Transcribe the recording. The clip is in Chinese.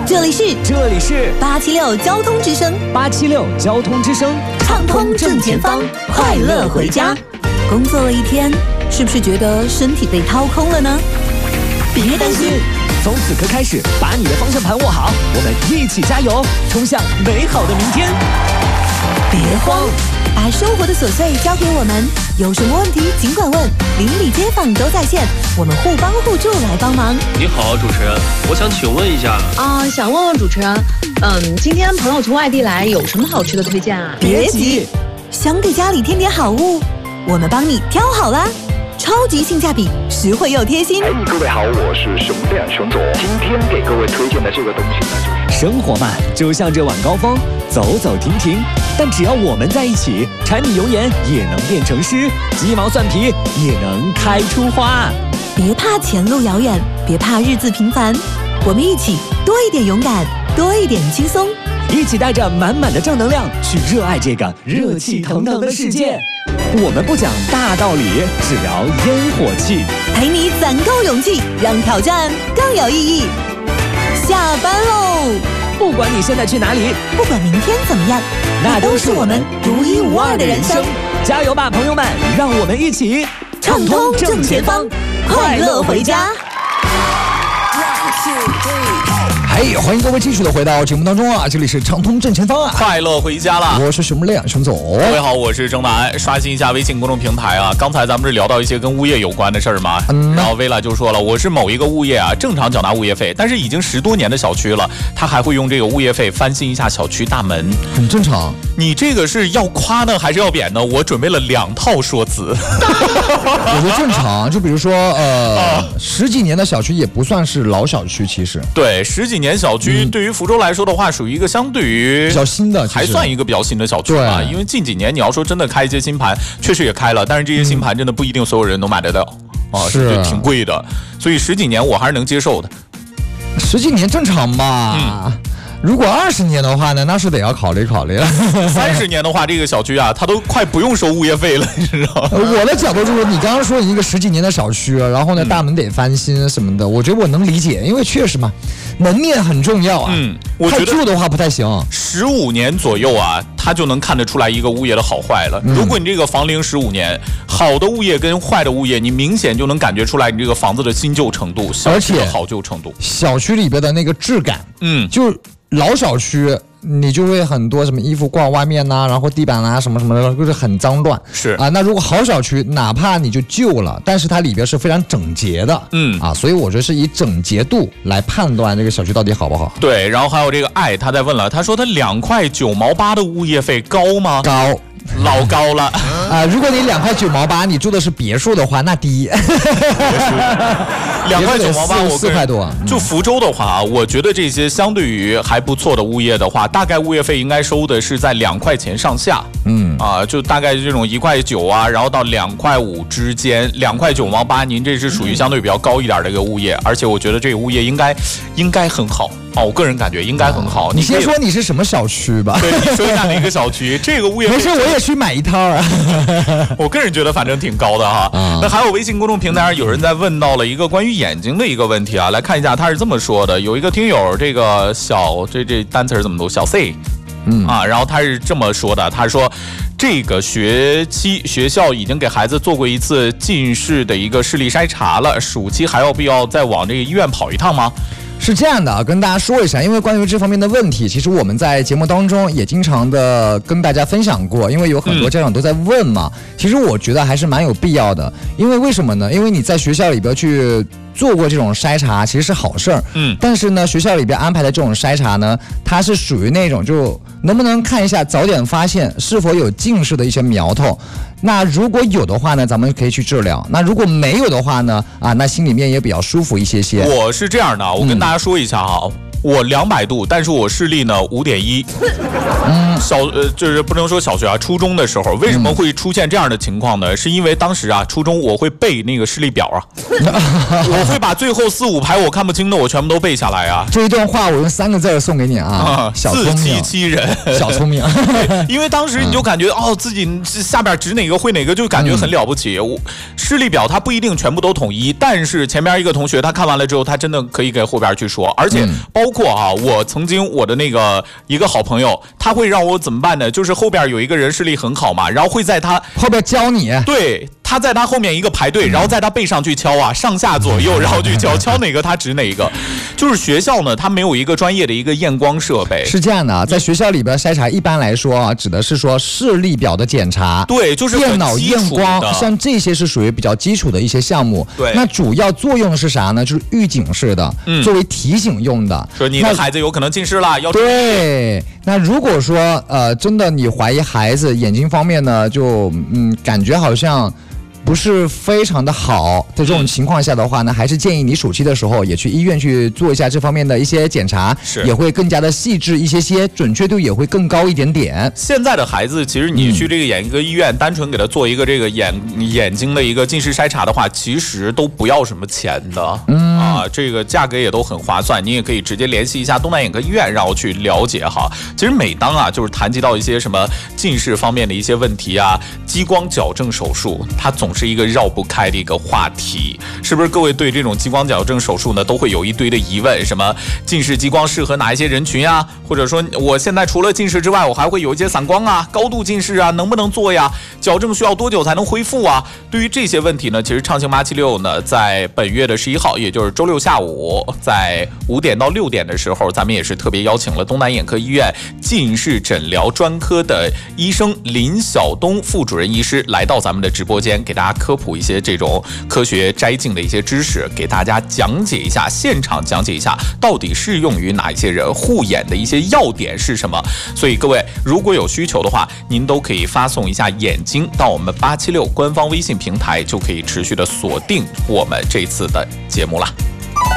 这里是876交通之声 ，876交通之声， 畅通正前方，快乐回家。工作了一天，是不是觉得身体被掏空了呢？别担心， 从此刻开始，把你的方向盘握好，我们一起加油，冲向美好的明天。 别慌，把生活的琐碎交给我们，有什么问题尽管问，邻里街坊都在线，我们互帮互助来帮忙。 你好，主持人，我想请问一下想问问主持人，今天朋友从外地来，有什么好吃的推荐啊？ 别急，想给家里添点好物，我们帮你挑好啦。超级性价比，实惠又贴心。 各位好，我是熊亮熊总。今天给各位推荐的这个东西呢，就是生活嘛，就像这晚高峰，走走停停。但只要我们在一起，柴米油盐也能变成诗，鸡毛蒜皮也能开出花。 别怕前路遥远，别怕日子平凡，我们一起多一点勇敢，多一点轻松， 一起带着满满的正能量去热爱这个热气腾腾的世界。我们不讲大道理，只聊烟火气， 陪你攒够勇气，让挑战更有意义。下班喽！ 不管你现在去哪里， 不管明天怎么样， 那都是我们独一无二的人生。加油吧，朋友们！让我们一起畅通正前方，快乐回家。 欢迎各位继续的回到节目当中啊！这里是畅通正前方啊， 快乐回家了。 我是熊亮熊总。 各位好，我是郑南。刷新一下微信公众平台啊，刚才咱们是聊到一些跟物业有关的事儿嘛，然后薇拉就说了，我是某一个物业啊，正常缴纳物业费，但是已经10多年的小区了，他还会用这个物业费翻新一下小区大门， 很正常。 你这个是要夸呢还是要贬呢？我准备了2套说辞。 我觉得正常，就比如说10几年的小区也不算是老小区，其实对10几年小区对于福州来说的话，属于一个相对于比较新的， 还算一个比较新的小区吧。因为近几年你要说真的开一些新盘，确实也开了，但是这些新盘真的不一定所有人都买得到啊，是挺贵的。所以10几年我还是能接受的。 10几年正常吧。如果20年的话呢，那是得要考虑考虑了。 30年的话，这个小区啊，它都快不用收物业费了，你知道吗？ 我的角度就是，你刚刚说一个10几年的小区，然后呢，大门得翻新什么的，我觉得我能理解，因为确实嘛，门面很重要啊。 我觉得太旧的话不太行。 15年左右啊，它就能看得出来一个物业的好坏了。如果你这个房龄15年，好的物业跟坏的物业，你明显就能感觉出来你这个房子的新旧程度，小区的好旧程度， 小区里边的那个质感，就老小区你就会很多什么衣服挂外面呐，然后地板啊什么什么的，就是很脏乱。 是啊，那如果好小区，哪怕你就旧了，但是它里边是非常整洁的。所以我觉得是以整洁度来判断这个小区到底好不好。 对，然后还有这个爱，他在问了，他说他2块9毛8的物业费高吗？ 高。 老高了如果你2块9毛8，你住的是别墅的话，那低。2 块9毛8，我 4块多。 就福州的话，我觉得这些相对于还不错的物业的话，大概物业费应该收的是在2块钱上下。就大概这种1块9啊，然后到2块5之间，2块9毛8，您这是属于相对比较高一点的一个物业，而且我觉得这个物业应该很好。我个人感觉应该很好。 你先说你是什么小区吧。 对，你说一下哪个小区？这个物业没事，我也去买一套啊。 我个人觉得反正挺高的哈。那还有微信公众平台上有人在问到了一个关于眼睛的一个问题啊，来看一下，他是这么说的：有一个听友，这个这单词怎么读？小 C。然后他是这么说的，他说这个学期学校已经给孩子做过一次近视的一个视力筛查了，暑期还有必要再往这个医院跑一趟吗？ 是这样的啊，跟大家说一下，因为关于这方面的问题，其实我们在节目当中也经常的跟大家分享过，因为有很多家长都在问嘛。其实我觉得还是蛮有必要的，因为为什么呢？因为你在学校里边去做过这种筛查，其实是好事儿。但是呢，学校里边安排的这种筛查呢，它是属于那种就能不能看一下早点发现是否有近视的一些苗头。那如果有的话呢，咱们可以去治疗；那如果没有的话呢，那心里面也比较舒服一些些。 我是这样的，我跟大家说一下哈。我200度，但是我视力呢5.1。就是不能说小学啊，初中的时候，为什么会出现这样的情况呢？是因为当时啊，初中我会背那个视力表啊，我会把最后4、5排我看不清的，我全部都背下来啊。 这一段话我用3个字送给你啊，小聪明， 自欺欺人， 小聪明。 因为当时你就感觉自己下边指哪个会哪个，就感觉很了不起。视力表它不一定全部都统一，但是前面一个同学他看完了之后，他真的可以给后边去说，而且包包括啊，我曾经我的那个一个好朋友，他会让我怎么办呢？就是后边有一个人视力很好嘛，然后会在他后边教你， 对。他在他后面一个排队，然后在他背上去敲啊，上下左右，然后去敲哪个他指哪个。就是学校呢，它没有一个专业的一个验光设备。 是这样的，在学校里边筛查，一般来说啊，指的是说视力表的检查， 对，就是电脑验光，像这些是属于比较基础的一些项目。 对， 那主要作用是啥呢？就是预警式的，作为提醒用的。 说你的孩子有可能近视了，要注意。 对，那如果说真的你怀疑孩子眼睛方面呢，就感觉好像不是非常的好的这种情况下的话呢，还是建议你暑期的时候也去医院去做一下这方面的一些检查，也会更加的细致一些，准确度也会更高一点点。 现在的孩子，其实你去这个眼科医院，单纯给他做一个这个眼睛的一个近视筛查的话，其实都不要什么钱的，这个价格也都很划算。你也可以直接联系一下东南眼科医院，让我去了解哈。其实每当啊，就是谈及到一些什么近视方面的一些问题啊，激光矫正手术，它总是一个绕不开的一个话题，是不是？各位对这种激光矫正手术呢，都会有一堆的疑问，什么近视激光适合哪一些人群啊？或者说我现在除了近视之外，我还会有一些散光啊、高度近视啊，能不能做呀？矫正需要多久才能恢复啊？对于这些问题呢，其实畅行876呢，在本月的11号，也就是周六下午，在5点到6点的时候，咱们也是特别邀请了东南眼科医院近视诊疗专科的医生林晓东副主任医师来到咱们的直播间，给大家科普一些这种科学摘镜的一些知识，给大家讲解一下，现场讲解一下到底适用于哪一些人，护眼的一些要点是什么。所以各位如果有需求的话，您都可以发送一下眼睛到我们876官方微信平台，就可以持续的锁定我们这次的节目了。